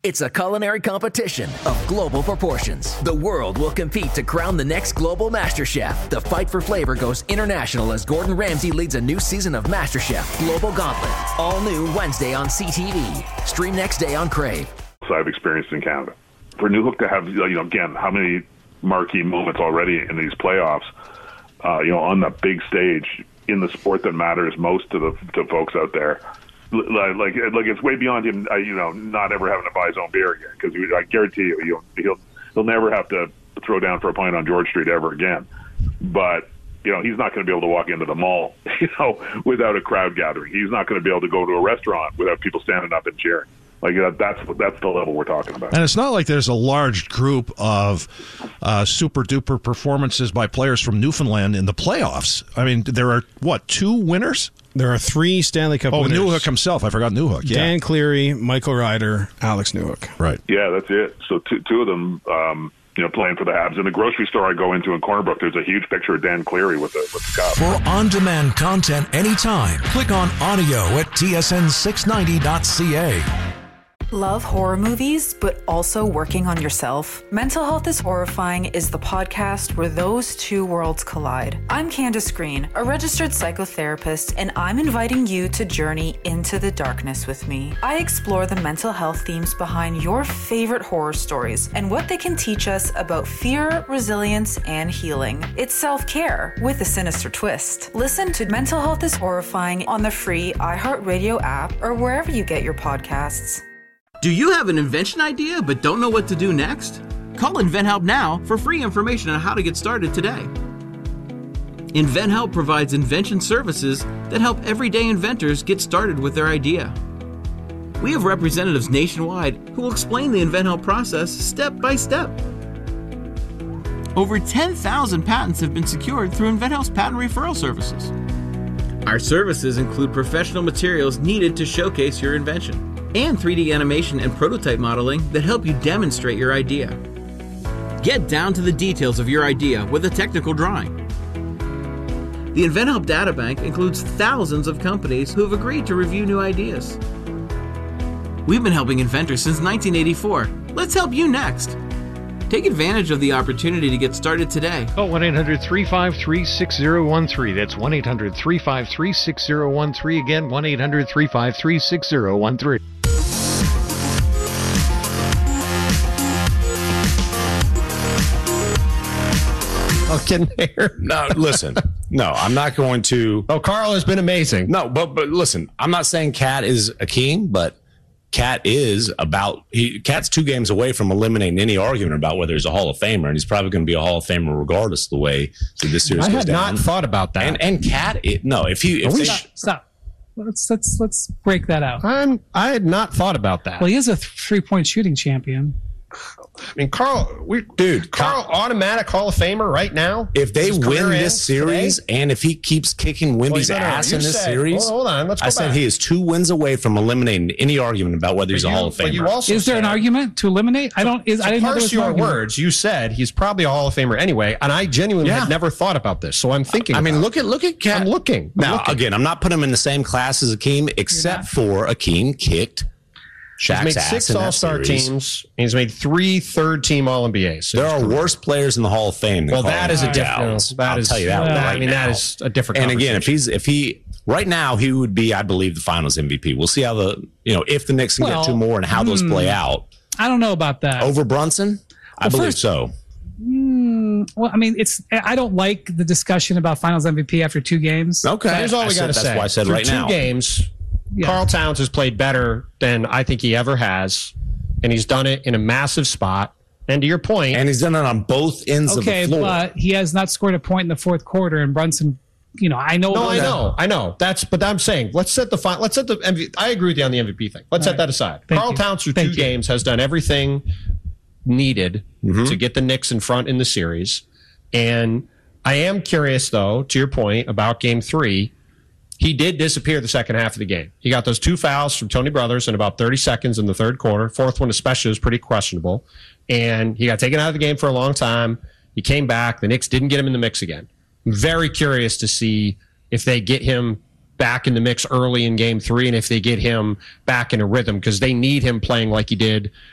It's a culinary competition of global proportions. The world will compete to crown the next global Master Chef. The fight for flavor goes international as Gordon Ramsay leads a new season of Master Chef Global Gauntlet. All new Wednesday on CTV. Stream next day on Crave. I've experienced in Canada. For Newhook to have, again, how many marquee moments already in these playoffs, on the big stage in the sport that matters most to folks out there. Like it's way beyond him, not ever having to buy his own beer again. Because I guarantee you, he'll never have to throw down for a pint on George Street ever again. But he's not going to be able to walk into the mall, without a crowd gathering. He's not going to be able to go to a restaurant without people standing up and cheering. Like that's the level we're talking about. And it's not like there's a large group of super duper performances by players from Newfoundland in the playoffs. I mean, there are 2 winners? There are 3 Stanley Cup winners. Oh, Newhook himself. I forgot Newhook. Yeah. Dan Cleary, Michael Ryder, Alex Newhook. Right. Yeah, that's it. So two of them, playing for the Habs. In the grocery store I go into in Corner Brook, there's a huge picture of Dan Cleary with the cup. For on-demand content anytime, click on audio at tsn690.ca. Love horror movies, but also working on yourself? Mental Health is Horrifying is the podcast where those two worlds collide. I'm Candace Green, a registered psychotherapist, and I'm inviting you to journey into the darkness with me. I explore the mental health themes behind your favorite horror stories and what they can teach us about fear, resilience, and healing. It's self-care with a sinister twist. Listen to Mental Health is Horrifying on the free iHeartRadio app or wherever you get your podcasts. Do you have an invention idea but don't know what to do next? Call InventHelp now for free information on how to get started today. InventHelp provides invention services that help everyday inventors get started with their idea. We have representatives nationwide who will explain the InventHelp process step by step. Over 10,000 patents have been secured through InventHelp's patent referral services. Our services include professional materials needed to showcase your invention, and 3D animation and prototype modeling that help you demonstrate your idea. Get down to the details of your idea with a technical drawing. The InventHelp Databank includes thousands of companies who have agreed to review new ideas. We've been helping inventors since 1984. Let's help you next. Take advantage of the opportunity to get started today. Call 1-800-353-6013. That's 1-800-353-6013. Again, 1-800-353-6013. Getting there. No, listen. No, I'm not going to. Oh, Carl has been amazing. No, but listen, I'm not saying Cat is a king, but Cat is Cat's 2 games away from eliminating any argument about whether he's a Hall of Famer, and he's probably going to be a Hall of Famer regardless of the way that this series goes down. I had not thought about that. And Cat, Stop. Let's break that out. I had not thought about that. Well, he is a 3-point shooting champion. I mean, Carl, automatic Hall of Famer right now. If they win this series, and if he keeps kicking Wemby's ass in this series, hold on, let's go back. said he is 2 wins away from eliminating any argument about whether he's a Hall of Famer. Is there an argument to eliminate? I didn't know there was your words. You said he's probably a Hall of Famer anyway, and I genuinely had never thought about this. So I'm thinking. Look at Cat. I'm looking. Again, I'm not putting him in the same class as Akeem, except for Akeem kicked Shaq's ass. He's made 6 All-Star teams. He's made 3 third-team All-NBA. There are worse players in the Hall of Fame than that is a different. I'll tell you that. That is a different. And again, if he right now he would be, I believe, the Finals MVP. We'll see how if the Knicks can get 2 more and how those play out. I don't know about that. Over Brunson, I believe so. Well, I mean, I don't like the discussion about Finals MVP after 2 games. Okay, here's all we got to say. That's why I said right now. 2 games. Yeah. Karl Towns has played better than I think he ever has, and he's done it in a massive spot. And to your point, and he's done it on both ends of the floor. But he has not scored a point in the 4th quarter. And Brunson, I know. I know. But I'm saying let's set the MVP. I agree with you on the MVP thing. Let's set that aside. Karl Towns through 2 games has done everything needed to get the Knicks in front in the series. And I am curious, though, to your point about Game 3. He did disappear the second half of the game. He got those 2 fouls from Tony Brothers in about 30 seconds in the 3rd quarter. 4th one especially was pretty questionable. And he got taken out of the game for a long time. He came back. The Knicks didn't get him in the mix again. I'm very curious to see if they get him back in the mix early in Game 3 and if they get him back in a rhythm, because they need him playing like he did